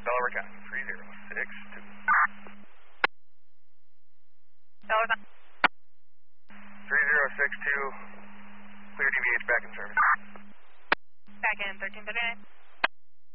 Delaware County, 3062. Delaware County. 3062, clear DVH back in service. Back in 1339.